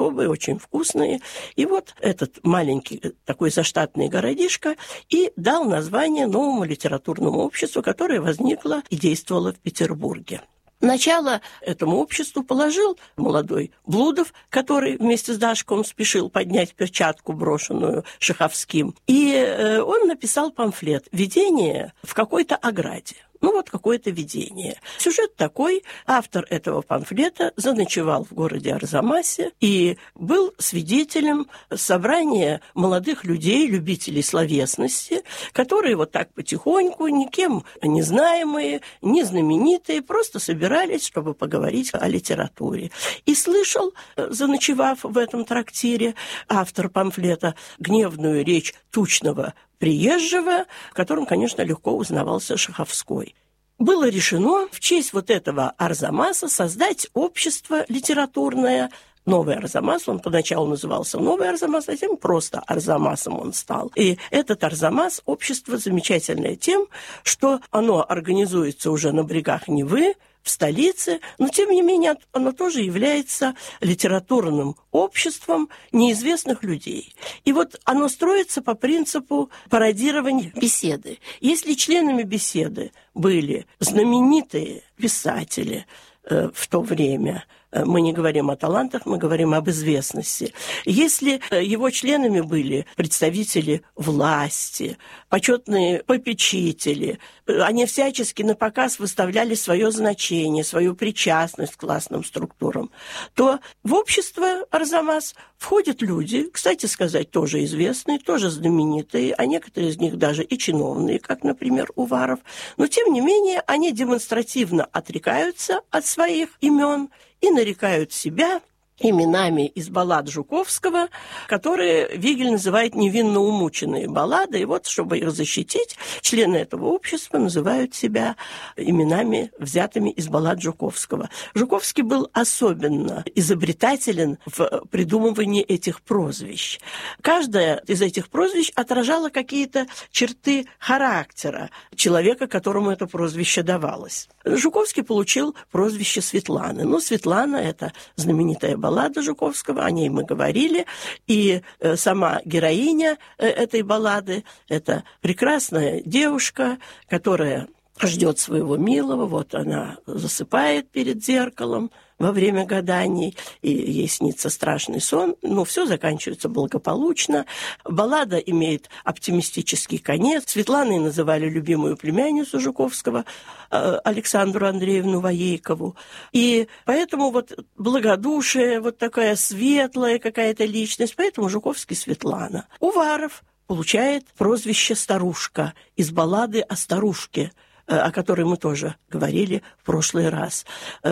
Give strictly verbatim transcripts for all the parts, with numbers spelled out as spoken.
особые, очень вкусные. И вот этот маленький такой заштатный городишко и дал название новому литературному обществу, которое возникло и действовало в Петербурге. Начало этому обществу положил молодой Блудов, который вместе с Дашковым спешил поднять перчатку, брошенную Шаховским. И э, он написал памфлет «Видение в какой-то ограде». Ну, вот какое-то видение. Сюжет такой. Автор этого памфлета заночевал в городе Арзамасе и был свидетелем собрания молодых людей, любителей словесности, которые вот так потихоньку, никем не знаемые, не знаменитые, просто собирались, чтобы поговорить о литературе. И слышал, заночевав в этом трактире, автор памфлета гневную речь тучного приезжего, в котором, конечно, легко узнавался Шаховской. Было решено в честь вот этого Арзамаса создать общество литературное. Новый Арзамас, он поначалу назывался Новый Арзамас, а затем просто Арзамасом он стал. И этот Арзамас, общество замечательное тем, что оно организуется уже на берегах Невы, в столице, но, тем не менее, оно тоже является литературным обществом неизвестных людей. И вот оно строится по принципу пародирования беседы. Если членами беседы были знаменитые писатели э, в то время, мы не говорим о талантах, мы говорим об известности. Если его членами были представители власти, почетные попечители, они всячески на показ выставляли свое значение, свою причастность к классным структурам, то в общество Арзамас входят люди, кстати сказать, тоже известные, тоже знаменитые, а некоторые из них даже и чиновные, как, например, Уваров. Но, тем не менее, они демонстративно отрекаются от своих имен и нарекают себя именами из баллад Жуковского, которые Вигель называет невинно умученные баллады. И вот, чтобы их защитить, члены этого общества называют себя именами, взятыми из баллад Жуковского. Жуковский был особенно изобретателен в придумывании этих прозвищ. Каждое из этих прозвищ отражало какие-то черты характера человека, которому это прозвище давалось. Жуковский получил прозвище Светланы. Ну, Светлана – это знаменитая баллада баллада Жуковского, о ней мы говорили, и э, сама героиня э, этой баллады – это прекрасная девушка, которая ждет своего милого, вот она засыпает перед зеркалом во время гаданий, и ей снится страшный сон, но все заканчивается благополучно. Баллада имеет оптимистический конец. Светланой называли любимую племянницу Жуковского, Александру Андреевну Воейкову. И поэтому вот благодушие, вот такая светлая какая-то личность, поэтому Жуковский Светлана. Уваров получает прозвище «Старушка» из баллады о старушке, о которой мы тоже говорили в прошлый раз.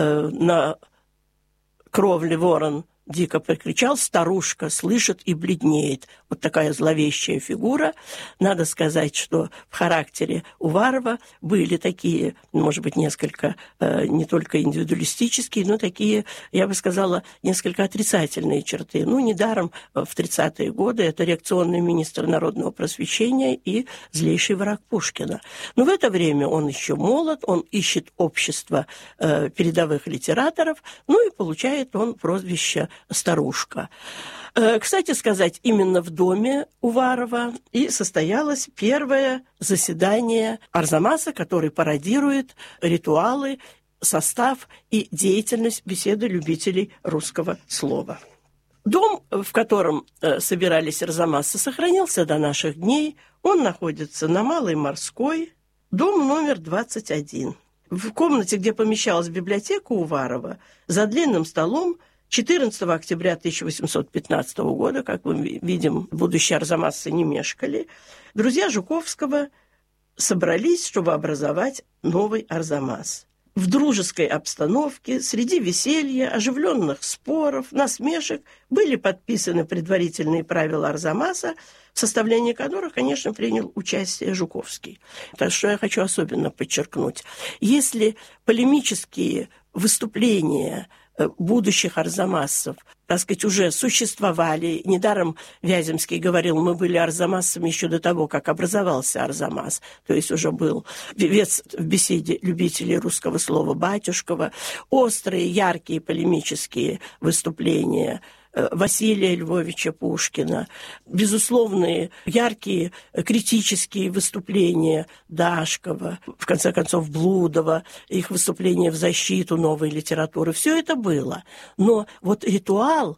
На кровле ворон дико прикричал, старушка слышит и бледнеет. Вот такая зловещая фигура. Надо сказать, что в характере Уварова были такие, может быть, несколько, э, не только индивидуалистические, но такие, я бы сказала, несколько отрицательные черты. Ну, недаром в тридцатые годы это реакционный министр народного просвещения и злейший враг Пушкина. Но в это время он еще молод, он ищет общество э, передовых литераторов, ну и получает он прозвище «Старушка». Кстати сказать, именно в доме Уварова и состоялось первое заседание Арзамаса, который пародирует ритуалы, состав и деятельность беседы любителей русского слова. Дом, в котором собирались арзамасцы, сохранился до наших дней. Он находится на Малой Морской, дом номер двадцать один. В комнате, где помещалась библиотека Уварова, за длинным столом четырнадцатого октября тысяча восемьсот пятнадцатого года, как мы видим, будущие арзамасцы не мешкали, друзья Жуковского собрались, чтобы образовать новый Арзамас. В дружеской обстановке, среди веселья, оживленных споров, насмешек были подписаны предварительные правила Арзамаса, в составлении которых, конечно, принял участие Жуковский. Так что я хочу особенно подчеркнуть. Если полемические выступления будущих арзамасцев, так сказать, уже существовали. Недаром Вяземский говорил, мы были арзамасцами еще до того, как образовался Арзамас. То есть уже был вец в беседе любителей русского слова Батюшкова. Острые, яркие полемические выступления Василия Львовича Пушкина, безусловные яркие критические выступления Дашкова, в конце концов Блудова, их выступления в защиту новой литературы. Все это было. Но вот ритуал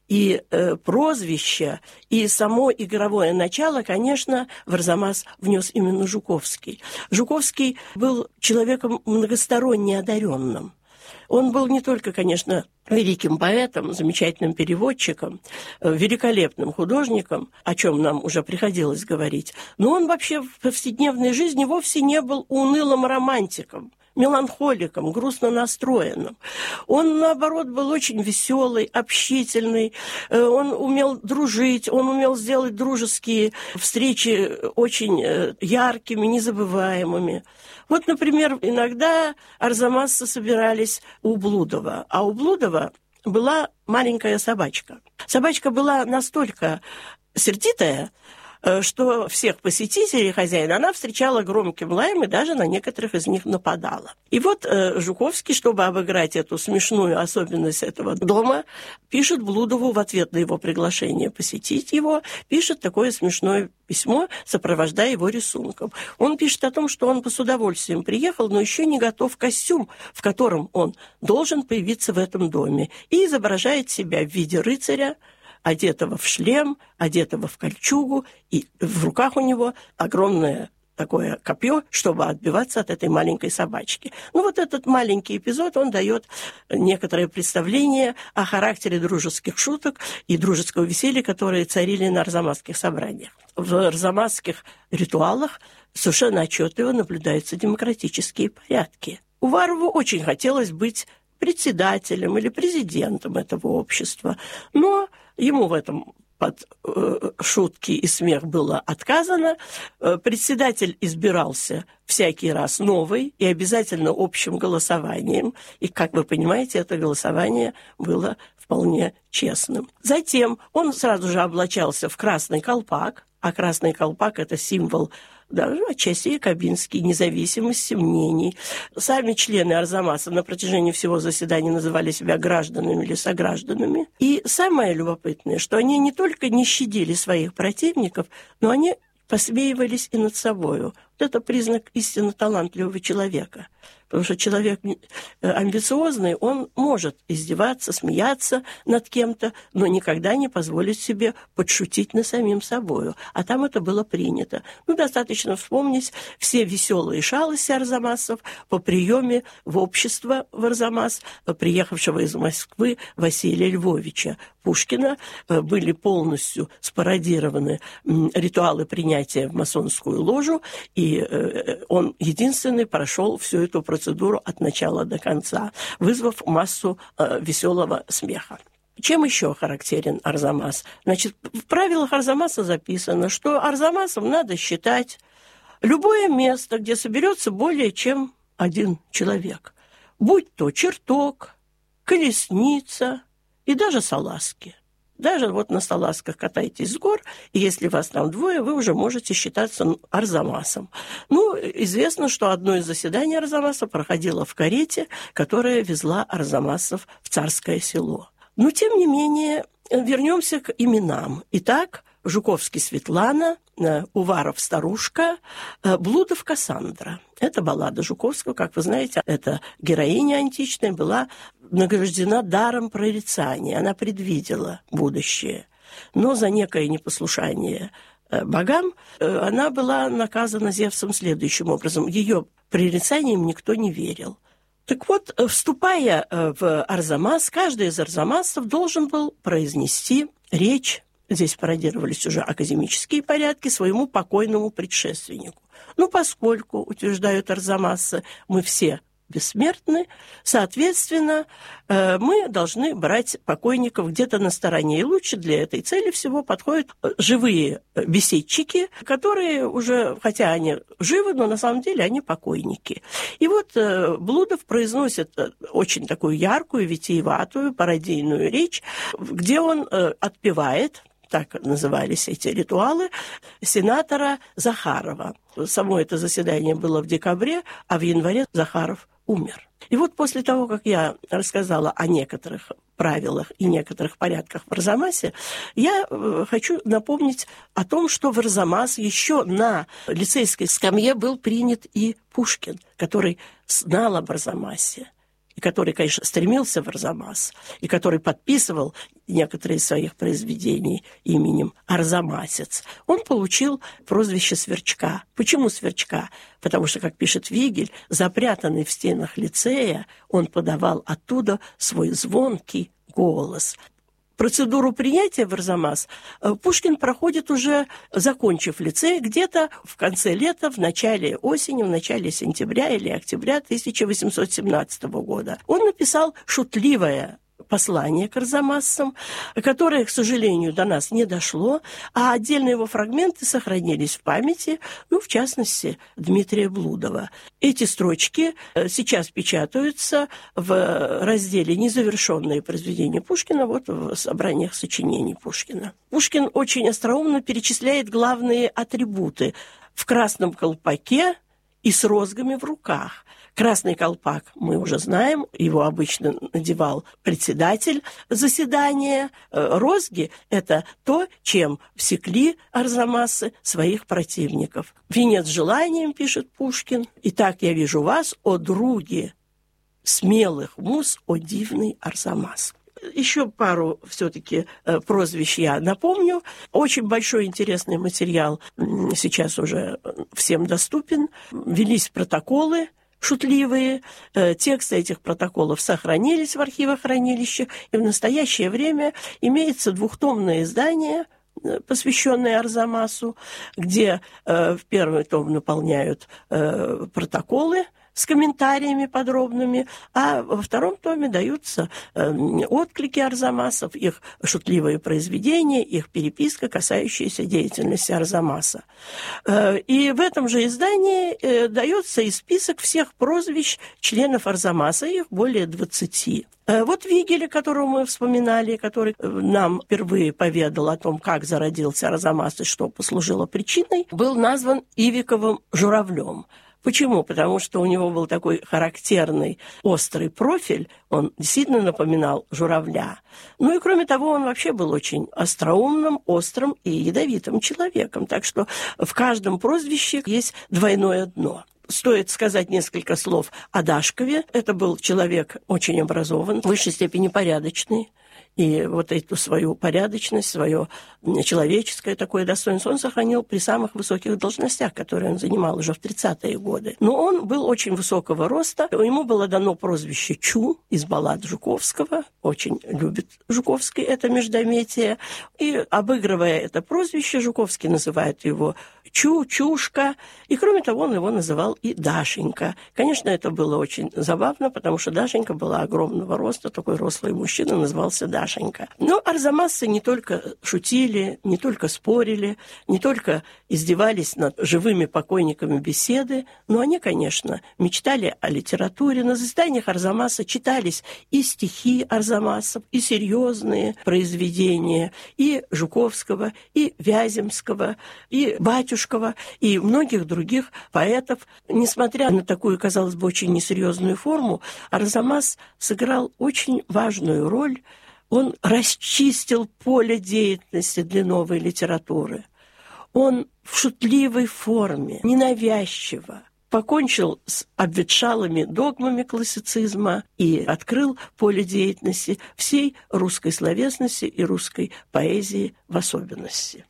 и э, прозвище, и само игровое начало, конечно, в Арзамас внес именно Жуковский. Жуковский был человеком многосторонне одаренным. Он был не только, конечно, великим поэтом, замечательным переводчиком, великолепным художником, о чем нам уже приходилось говорить, но он вообще в повседневной жизни вовсе не был унылым романтиком, меланхоликом, грустно настроенным. Он, наоборот, был очень веселый, общительный, он умел дружить, он умел сделать дружеские встречи очень яркими, незабываемыми. Вот, например, иногда арзамасцы собирались у Блудова, а у Блудова была маленькая собачка. Собачка была настолько сердитая, что всех посетителей хозяина она встречала громким лаем и даже на некоторых из них нападала. И вот э, Жуковский, чтобы обыграть эту смешную особенность этого дома, пишет Блудову в ответ на его приглашение посетить его, пишет такое смешное письмо, сопровождая его рисунком. Он пишет о том, что он бы с удовольствием приехал, но еще не готов костюм, в котором он должен появиться в этом доме, и изображает себя в виде рыцаря, одетого в шлем, одетого в кольчугу, и в руках у него огромное такое копье, чтобы отбиваться от этой маленькой собачки. Ну вот этот маленький эпизод, он дает некоторое представление о характере дружеских шуток и дружеского веселья, которые царили на арзамасских собраниях. В арзамасских ритуалах совершенно отчетливо наблюдаются демократические порядки. Уварову очень хотелось быть председателем или президентом этого общества, но ему в этом под э, шутки и смех было отказано. Э, председатель избирался всякий раз новый и обязательно общим голосованием. И, как вы понимаете, это голосование было вполне честным. Затем он сразу же облачался в красный колпак, а красный колпак – это символ даже отчасти якобинский, независимости мнений. Сами члены Арзамаса на протяжении всего заседания называли себя гражданами или согражданами. И самое любопытное, что они не только не щадили своих противников, но они посмеивались и над собою. Вот это признак истинно талантливого человека. Потому что человек амбициозный, он может издеваться, смеяться над кем-то, но никогда не позволит себе подшутить над самим собою. А там это было принято. Ну, достаточно вспомнить все веселые шалости арзамасцев по приеме в общество в Арзамас, приехавшего из Москвы Василия Львовича Пушкина. Были полностью спародированы ритуалы принятия в масонскую ложу, и он единственный прошел всю эту процедуру процедуру от начала до конца, вызвав массу э, веселого смеха. Чем еще характерен Арзамас? Значит, в правилах Арзамаса записано, что арзамасом надо считать любое место, где соберется более чем один человек. Будь то чертог, колесница и даже салазки. Даже вот на салазках катаетесь с гор, и если вас там двое, вы уже можете считаться арзамасом. Ну, известно, что одно из заседаний Арзамаса проходило в карете, которая везла арзамасцев в Царское Село. Но, тем не менее, вернемся к именам. Итак, Жуковский Светлана, Уваров Старушка, Блудов Кассандра. Это баллада Жуковского, как вы знаете, эта героиня античная была награждена даром прорицания. Она предвидела будущее. Но за некое непослушание богам она была наказана Зевсом следующим образом. Ее прорицаниям никто не верил. Так вот, вступая в Арзамас, каждый из арзамасцев должен был произнести речь, здесь пародировались уже академические порядки, своему покойному предшественнику. Ну, поскольку, утверждают арзамасцы, мы все бессмертны, соответственно, мы должны брать покойников где-то на стороне. И лучше для этой цели всего подходят живые беседчики, которые уже, хотя они живы, но на самом деле они покойники. И вот Блудов произносит очень такую яркую, витиеватую, пародийную речь, где он отпевает, так назывались эти ритуалы, сенатора Захарова. Само это заседание было в декабре, а в январе Захаров умер. И вот после того, как я рассказала о некоторых правилах и некоторых порядках в Арзамасе, я хочу напомнить о том, что в Арзамас еще на лицейской скамье был принят и Пушкин, который знал об Арзамасе, и который, конечно, стремился в Арзамас, и который подписывал некоторые из своих произведений именем Арзамасец. Он получил прозвище Сверчка. Почему Сверчка? Потому что, как пишет Вигель, запрятанный в стенах лицея, он подавал оттуда свой звонкий голос. Процедуру принятия в Арзамас Пушкин проходит уже, закончив лицей, где-то в конце лета, в начале осени, в начале сентября или октября тысяча восемьсот семнадцатого года. Он написал шутливое послание к арзамасцам, которое, к сожалению, до нас не дошло, а отдельные его фрагменты сохранились в памяти, ну, в частности, Дмитрия Блудова. Эти строчки сейчас печатаются в разделе «Незавершенные произведения Пушкина», вот в собраниях сочинений Пушкина. Пушкин очень остроумно перечисляет главные атрибуты в красном колпаке и с розгами в руках. Красный колпак мы уже знаем, его обычно надевал председатель заседания. Розги – это то, чем всекли арзамасцы своих противников. «Венец желанием», пишет Пушкин, «Итак я вижу вас, о други смелых муз, о дивный Арзамас». Еще пару все-таки прозвищ я напомню. Очень большой интересный материал сейчас уже всем доступен. Велись протоколы шутливые. Тексты этих протоколов сохранились в архивохранилищах, и в настоящее время имеется двухтомное издание, посвященное Арзамасу, где в первый том наполняют протоколы с комментариями подробными, а во втором томе даются э, отклики арзамасов, их шутливые произведения, их переписка, касающаяся деятельности Арзамаса. Э, и в этом же издании э, дается и список всех прозвищ членов Арзамаса, их более двадцати. Э, вот Вигеля, которого мы вспоминали, который нам впервые поведал о том, как зародился Арзамас и что послужило причиной, был назван Ивиковым журавлем. Почему? Потому что у него был такой характерный острый профиль, он действительно напоминал журавля. Ну и кроме того, он вообще был очень остроумным, острым и ядовитым человеком, так что в каждом прозвище есть двойное дно. Стоит сказать несколько слов о Дашкове. Это был человек очень образован, в высшей степени порядочный. И вот эту свою порядочность, свое человеческое такое достоинство он сохранил при самых высоких должностях, которые он занимал уже в тридцатые годы. Но он был очень высокого роста. Ему было дано прозвище Чу из баллад Жуковского. Очень любит Жуковский это междометие. И, обыгрывая это прозвище, Жуковский называет его Чу, Чушка. И, кроме того, он его называл и Дашенька. Конечно, это было очень забавно, потому что Дашенька была огромного роста, такой рослый мужчина, назывался Дашенька. Но арзамасцы не только шутили, не только спорили, не только издевались над живыми покойниками беседы, но они, конечно, мечтали о литературе. На заседаниях Арзамаса читались и стихи арзамасцев, и серьезные произведения, и Жуковского, и Вяземского, и Батюшкова, и многих других поэтов. Несмотря на такую, казалось бы, очень несерьезную форму, Арзамас сыграл очень важную роль. Он расчистил поле деятельности для новой литературы. Он в шутливой форме, ненавязчиво покончил с обветшалыми догмами классицизма и открыл поле деятельности всей русской словесности и русской поэзии в особенности.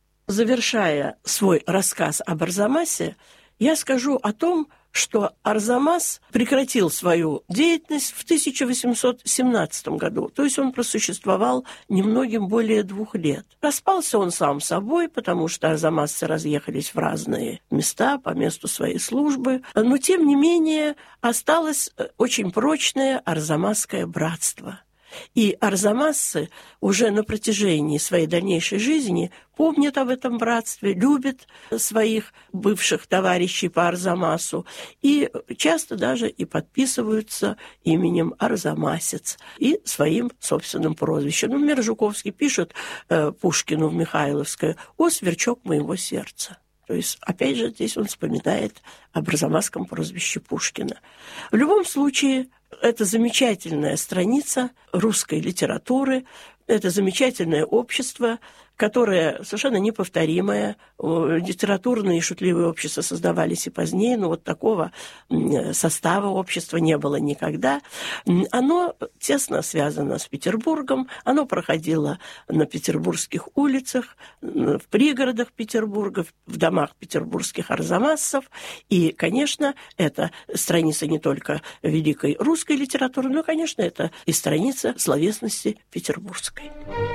Завершая свой рассказ об Арзамасе, я скажу о том, что Арзамас прекратил свою деятельность в тысяча восемьсот семнадцатом году, то есть он просуществовал немногим более двух лет. Распался он сам собой, потому что арзамасцы разъехались в разные места по месту своей службы, но тем не менее осталось очень прочное арзамасское братство. И арзамасцы уже на протяжении своей дальнейшей жизни помнят об этом братстве, любят своих бывших товарищей по Арзамасу и часто даже и подписываются именем Арзамасец и своим собственным прозвищем. Например, Жуковский пишет э, Пушкину в Михайловское: «О, сверчок моего сердца». То есть, опять же, здесь он вспоминает об арзамасском прозвище Пушкина. В любом случае, это замечательная страница русской литературы, это замечательное общество, которое совершенно неповторимое. Литературные и шутливые общества создавались и позднее, но вот такого состава общества не было никогда. Оно тесно связано с Петербургом, оно проходило на петербургских улицах, в пригородах Петербурга, в домах петербургских арзамасцев. И, конечно, это страница не только великой русской литературы, но, конечно, это и страница словесности петербургской.